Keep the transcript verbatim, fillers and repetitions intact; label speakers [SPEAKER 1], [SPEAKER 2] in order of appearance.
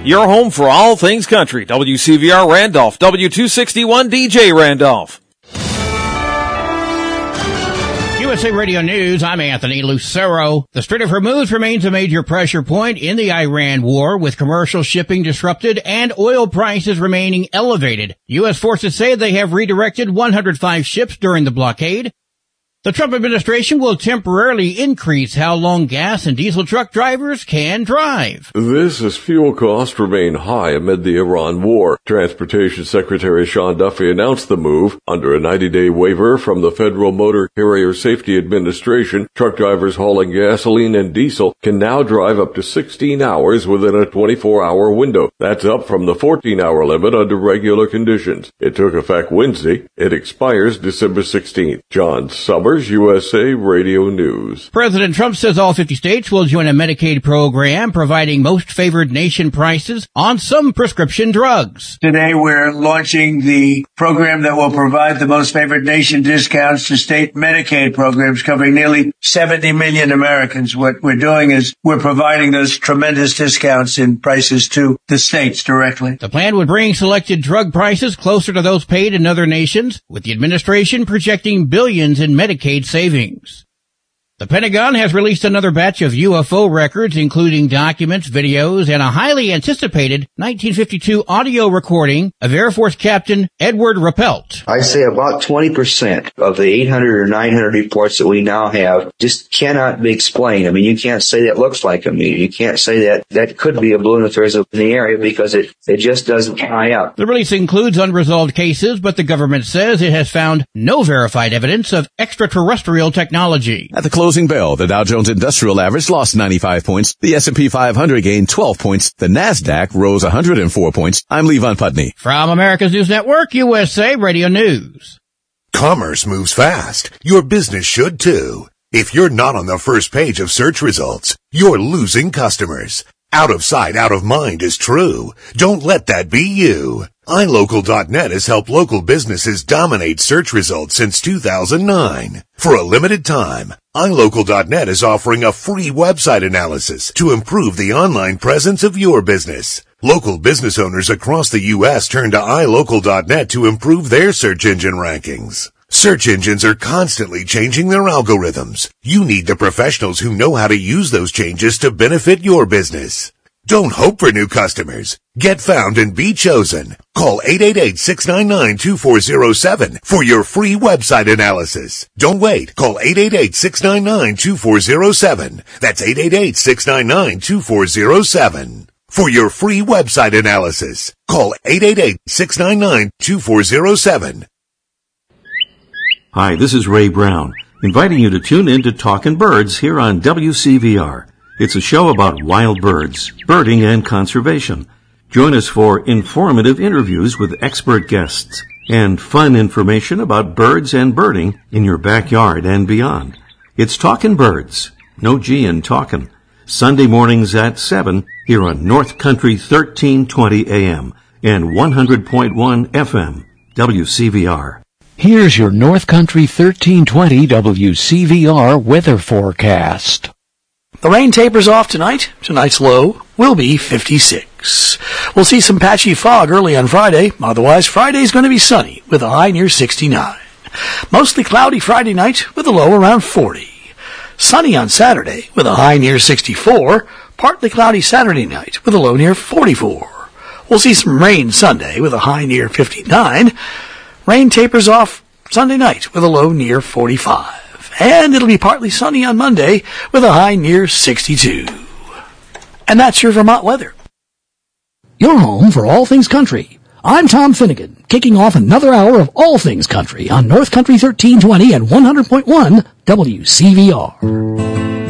[SPEAKER 1] Your home for all things country. W C V R Randolph, W two sixty-one D J Randolph.
[SPEAKER 2] U S A Radio News, I'm Anthony Lucero. The Strait of Hormuz remains a major pressure point in the Iran war, with commercial shipping disrupted and oil prices remaining elevated. U S forces say they have redirected one hundred five ships during the blockade. The Trump administration will temporarily increase how long gas and diesel truck drivers can drive.
[SPEAKER 3] This as fuel costs remain high amid the Iran war. Transportation Secretary Sean Duffy announced the move. Under a ninety-day waiver from the Federal Motor Carrier Safety Administration, truck drivers hauling gasoline and diesel can now drive up to sixteen hours within a twenty-four hour window. That's up from the fourteen hour limit under regular conditions. It took effect Wednesday. It expires December sixteenth. John Summers, U S A Radio News.
[SPEAKER 2] President Trump says all fifty states will join a Medicaid program providing most favored nation prices on some prescription drugs.
[SPEAKER 4] Today we're launching the program that will provide the most favored nation discounts to state Medicaid programs covering nearly seventy million Americans. What we're doing is we're providing those tremendous discounts in prices to the states directly.
[SPEAKER 2] The plan would bring selected drug prices closer to those paid in other nations, with the administration projecting billions in Medicaid savings. The Pentagon has released another batch of U F O records, including documents, videos, and a highly anticipated nineteen fifty-two audio recording of Air Force Captain Edward Ruppelt.
[SPEAKER 5] I say about twenty percent of the eight hundred or nine hundred reports that we now have just cannot be explained. I mean, you can't say that looks like a meteor. You can't say that that could be a balloon if there's a in the area, because it, it just doesn't tie up.
[SPEAKER 2] The release includes unresolved cases, but the government says it has found no verified evidence of extraterrestrial technology.
[SPEAKER 6] At the closing bell, the Dow Jones Industrial Average lost ninety-five points. The S and P five hundred gained twelve points. The NASDAQ rose one hundred four points. I'm Lee Von Putney.
[SPEAKER 2] From America's News Network, U S A Radio News.
[SPEAKER 7] Commerce moves fast. Your business should too. If you're not on the first page of search results, you're losing customers. Out of sight, out of mind is true. Don't let that be you. i local dot net has helped local businesses dominate search results since two thousand nine. For a limited time, i local dot net is offering a free website analysis to improve the online presence of your business. Local business owners across the U S turn to i local dot net to improve their search engine rankings. Search engines are constantly changing their algorithms. You need the professionals who know how to use those changes to benefit your business. Don't hope for new customers. Get found and be chosen. Call eight eight eight, six nine nine, two four zero seven for your free website analysis. Don't wait. Call eight eight eight, six nine nine, two four zero seven. That's eight eight eight, six nine nine, two four zero seven. For your free website analysis, call eight eight eight, six nine nine, two four zero seven.
[SPEAKER 8] Hi, this is Ray Brown, inviting you to tune in to Talkin' Birds here on W C V R. It's a show about wild birds, birding, and conservation. Join us for informative interviews with expert guests and fun information about birds and birding in your backyard and beyond. It's Talkin' Birds, no G in talkin', Sunday mornings at seven here on North Country thirteen twenty A M and one hundred point one F M, W C V R.
[SPEAKER 9] Here's your North Country thirteen twenty W C V R weather forecast.
[SPEAKER 10] The rain tapers off tonight. Tonight's low will be fifty-six. We'll see some patchy fog early on Friday. Otherwise, Friday's going to be sunny with a high near sixty-nine. Mostly cloudy Friday night with a low around forty. Sunny on Saturday with a high near sixty-four. Partly cloudy Saturday night with a low near forty-four. We'll see some rain Sunday with a high near fifty-nine. Rain tapers off Sunday night with a low near forty-five. And it'll be partly sunny on Monday with a high near sixty-two. And that's your Vermont weather.
[SPEAKER 11] Your home for all things country. I'm Tom Finnegan, kicking off another hour of all things country on North Country thirteen twenty and one hundred point one W C V R.